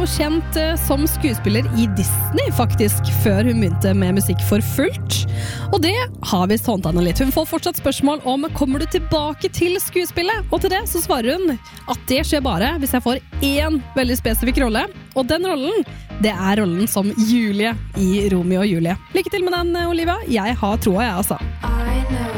kjent som skuespiller I Disney faktisk, før hun begynte med musikk for fullt. Og det har vi sånt henne litt. Hun får fortsatt spørsmål om kommer du tilbake til skuespillet? Og til det så svarer hun at det skjer bare hvis jeg får én veldig spesifikk rolle. Og den rollen, det er rollen som Julie I Romeo og Julie. Lykke til med den, Olivia. Jeg har troa, jeg altså.